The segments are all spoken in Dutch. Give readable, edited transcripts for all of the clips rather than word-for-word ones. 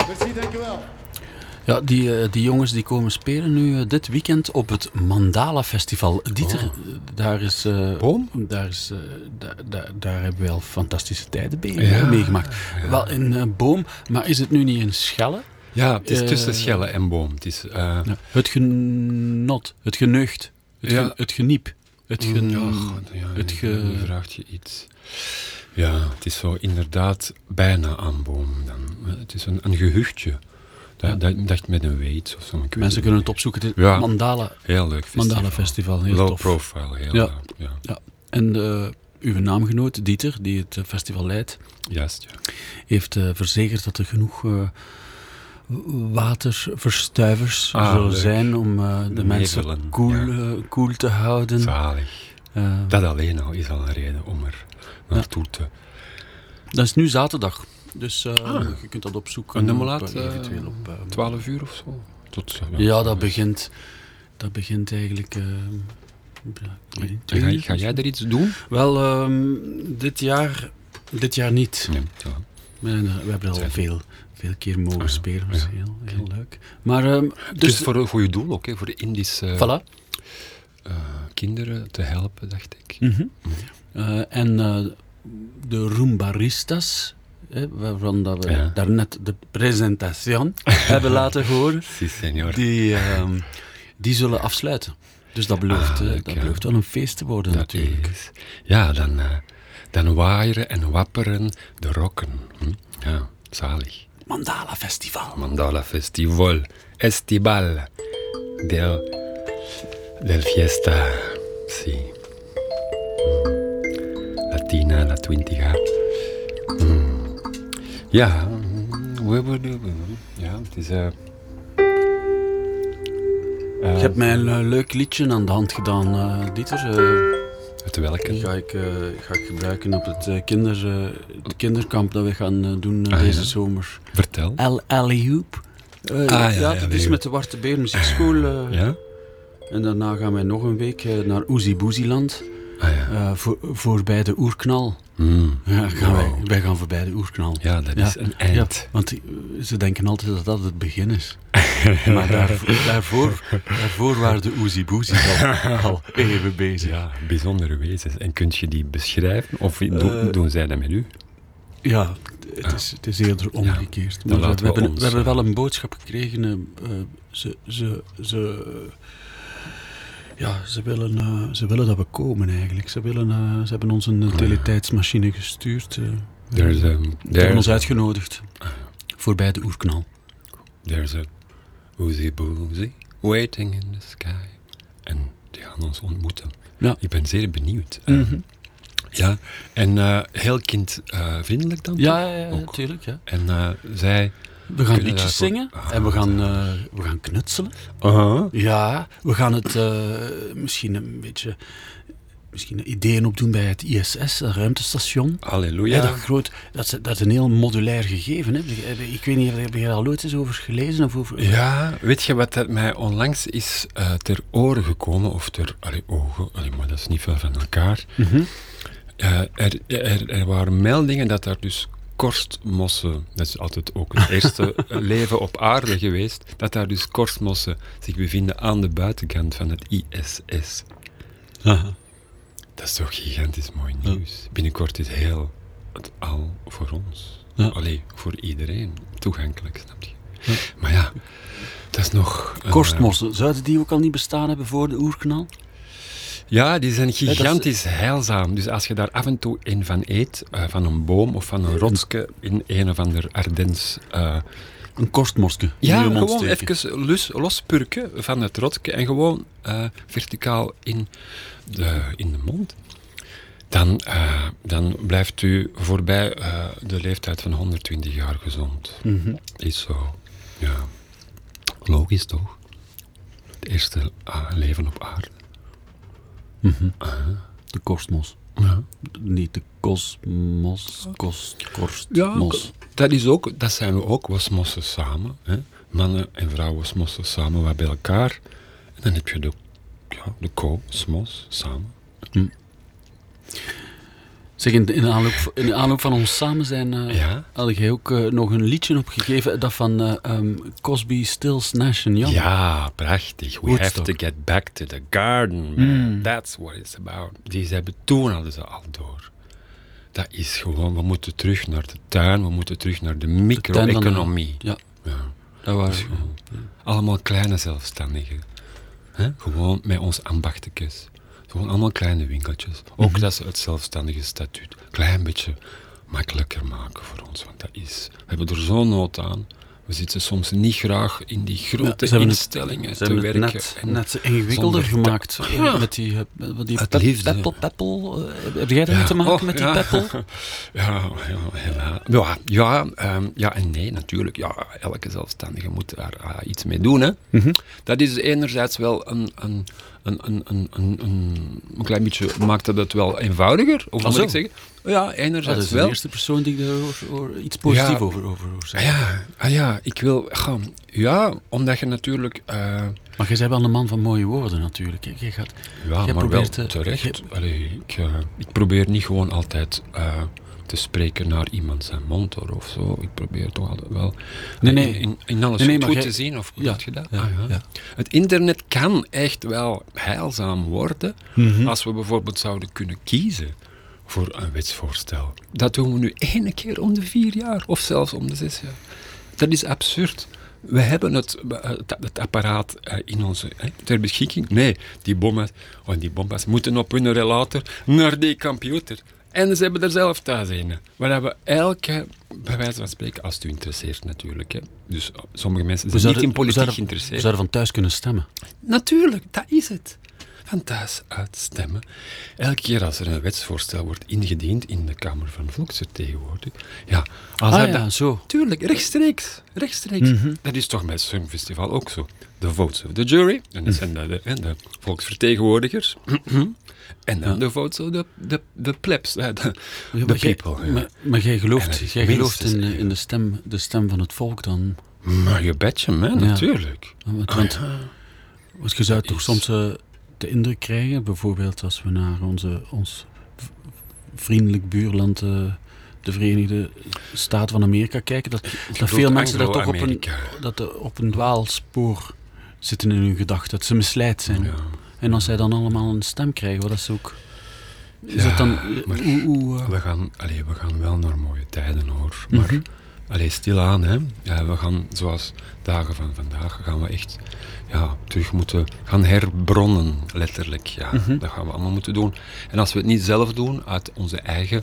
Merci, dankjewel. Ja, die jongens die komen spelen nu dit weekend op het Mandala Festival. Dieter, daar is... Boom? Daar hebben we al fantastische tijden meegemaakt. Ja. Wel in Boom, maar is het nu niet in Schelle? Ja, het is tussen Schelle en Boom. Het is... Het genot, het genucht, het geniep. Nu vraagt je iets. Ja, het is zo inderdaad bijna aan Boom. Het is een gehuchtje. Dat dacht met een weet of zo. Mensen kunnen het opzoeken. Het Mandala, heel leuk festival. Mandala Festival, heel Low tof. profile, heel Ja. leuk. Ja. En uw naamgenoot, Dieter, die het festival leidt, Juist, ja. heeft verzekerd dat er genoeg waterverstuivers zullen leuk. zijn om de mensen koel te houden. Zalig. Dat alleen al is al een reden om er naartoe te... Dat is nu zaterdag. Dus je kunt dat opzoeken. En dan laat eventueel op 12 uur of zo? Tot, dat begint eigenlijk... Ga jij er iets doen? Wel, dit jaar niet. Nee, We hebben al veel keer mogen spelen. Dat is heel leuk. Maar, dus voor een goede doel ook, voor de Indische kinderen te helpen, dacht ik. Mm-hmm. En de Rumbaristas, waarvan dat we daarnet de presentatie hebben laten horen, Si, senor. die zullen afsluiten. Dus dat belooft wel een feest te worden, dat natuurlijk. Is. Ja, dan waaieren en wapperen de rokken. Ja, zalig. Mandala Festival. Mandala Festival. Estival. Del fiesta. Sí. Latina, la twintiga. Ja. Ja, het is... Je hebt mij een leuk liedje aan de hand gedaan, Dieter. Het welke? Die ga ik gebruiken op het kinderkamp dat we gaan doen deze zomer. Vertel. Alley-oop. Dat is met de Warte Beer Muziekschool. Ja? En daarna gaan wij nog een week naar Oezie Boezieland. Voorbij de Oerknal. Wij gaan voorbij de Oerknal. Ja, dat is een eind. Ja, want ze denken altijd dat dat het begin is. Maar daarvoor waren de Oezie Boezie al even bezig. Ja, bijzondere wezens. En kunt je die beschrijven? Of doen zij dat met u? Ja, het is eerder omgekeerd. Ja, maar we hebben wel een boodschap gekregen. Ze willen dat we komen eigenlijk. Ze hebben ons een teletijdsmachine gestuurd. Ze hebben ons uitgenodigd. Voorbij de Oerknal. There's a Oezie Boezie waiting in the sky. En die gaan ons ontmoeten. Ja. Ik ben zeer benieuwd. Mm-hmm. Ja, en heel kindvriendelijk dan? Ja, natuurlijk. Ja. En zij... We gaan liedjes zingen en we gaan knutselen. Ja, we gaan het misschien ideeën opdoen bij het ISS, het ruimtestation. Halleluja. Ja, dat is een heel modulair gegeven. Hè? Ik weet niet, heb je er al ooit eens over gelezen? Of over... Ja, weet je wat mij onlangs is ter oren gekomen, of ter ogen, maar dat is niet veel van elkaar. Mm-hmm. Er waren meldingen dat er dus korstmossen, dat is altijd ook het eerste leven op aarde geweest, dat daar dus korstmossen zich bevinden aan de buitenkant van het ISS. Aha. Dat is toch gigantisch mooi nieuws. Binnenkort is heel het al voor ons. Ja. Allee, voor iedereen toegankelijk, snap je? Ja. Maar ja, dat is nog... Korstmossen, zouden die ook al niet bestaan hebben voor de Oerknal? Ja, die zijn gigantisch heilzaam. Dus als je daar af en toe een van eet, van een boom of van een rotsje in een of ander Ardens... een korstmosje. Ja, gewoon even lospurken van het rotsje en gewoon verticaal in de mond. Dan blijft u voorbij de leeftijd van 120 jaar gezond. Mm-hmm. Is zo, ja. Logisch toch? Het eerste leven op aarde. Mm-hmm. De korstmos. Ja. Niet de kosmos, korstmos. Ja, dat zijn we ook, wasmossen samen. Hè? Mannen en vrouwen wasmossen samen, wat bij elkaar. En dan heb je de kosmos samen. Zeg, in de aanloop van ons samen zijn had jij ook nog een liedje opgegeven, dat van Crosby, Stills, Nash & Young. Ja, prachtig. We have to get back to the garden, man. That's what it's about. Toen hadden ze al door. Dat is gewoon, we moeten terug naar de tuin, we moeten terug naar de micro-economie. Ja. Dat was gewoon allemaal kleine zelfstandigen. Gewoon met ons ambachtekes. Gewoon allemaal kleine winkeltjes. Ook dat ze het zelfstandige statuut klein beetje makkelijker maken voor ons. Want we hebben er zo'n nood aan. We zitten soms niet graag in die grote instellingen te werken. Ze hebben het net ingewikkelder gemaakt. Met die peppel. Heb jij daarmee te maken met die peppel? Ja en nee, natuurlijk. Ja, elke zelfstandige moet daar iets mee doen. Hè. Dat is enerzijds wel een klein beetje, maakt dat wel eenvoudiger, of moet ik zeggen? Ja, enerzijds dat is wel. De eerste persoon die er iets positiefs over zegt. Ik wil gaan. Ja, omdat je natuurlijk... Maar jij bent wel een man van mooie woorden natuurlijk. Je maar wel terecht. Ik probeer niet gewoon altijd te spreken naar iemand zijn mond of zo. Ik probeer toch altijd wel in alles goed te zien. Of goed je dat? Ja. Het internet kan echt wel heilzaam worden als we bijvoorbeeld zouden kunnen kiezen voor een wetsvoorstel. Dat doen we nu 1 keer om de 4 jaar of zelfs om de 6 jaar. Dat is absurd. We hebben het apparaat in onze ter beschikking. Nee, die bompas moeten op hun relator naar die computer. En ze hebben er zelf thuis een. Waar we elke, bij wijze van spreken, als het u interesseert natuurlijk. Hè. Dus sommige mensen zijn niet in politiek geïnteresseerd. We zouden van thuis kunnen stemmen. Natuurlijk, dat is het. Van thuis uitstemmen. Elke keer als er een wetsvoorstel wordt ingediend in de Kamer van Volksvertegenwoordiging. Zo. Tuurlijk, rechtstreeks. Dat is toch met het Songfestival ook zo. De votes of the jury, en dat zijn de volksvertegenwoordigers. En dan de votes of de plebs, de people. Maar jij gelooft in de stem van het volk dan? Maar je bedje, man, natuurlijk. Want je zou toch soms de indruk krijgen, bijvoorbeeld als we naar ons vriendelijk buurland, de Verenigde Staten van Amerika kijken, dat veel mensen daar toch op een dwaalspoor zitten in hun gedachten, dat ze misleid zijn. Ja. En als zij dan allemaal een stem krijgen, wat is ook... Is dat dan... We gaan wel naar mooie tijden, hoor. Maar stilaan, hè. Ja, we gaan, zoals dagen van vandaag, gaan we echt terug moeten gaan herbronnen, letterlijk. Ja. Dat gaan we allemaal moeten doen. En als we het niet zelf doen, uit onze eigen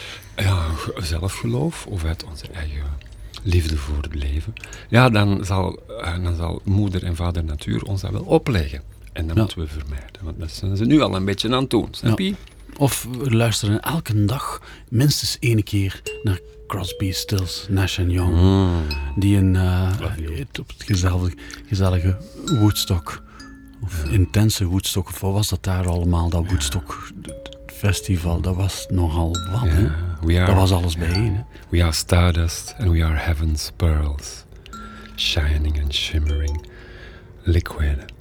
zelfgeloof, of uit onze eigen liefde voor het leven, dan zal moeder en vader natuur ons dat wel opleggen. En dat moeten we vermijden, want dat zijn ze nu al een beetje aan het doen, snap je? Of we luisteren elke dag minstens 1 keer naar Crosby, Stills, Nash & Young. Die op het gezellige Woodstock, of intense Woodstock, of wat was dat daar allemaal, dat Woodstock festival, dat was nogal wat, hè? Dat was alles bijeen, hè? We are stardust and we are heaven's pearls, shining and shimmering, liquid